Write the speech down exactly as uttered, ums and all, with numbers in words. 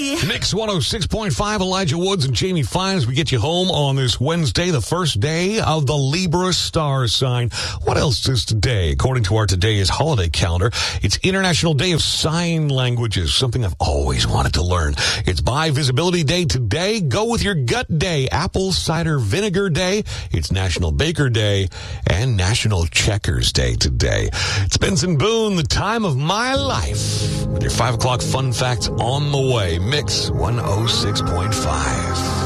Bye. Mix one oh six point five, Elijah Woods and Jamie Fines. We get you home on this Wednesday, the first day of the Libra star sign. What else is today? According to our today's holiday calendar, it's International Day of Sign Languages, something I've always wanted to learn. It's Bi Visibility Day today. Go with your gut day. Apple Cider Vinegar Day. It's National Baker Day and National Checkers Day today. It's Benson Boone, the time of my life, with your five o'clock fun facts on the way. Mix one oh six point five.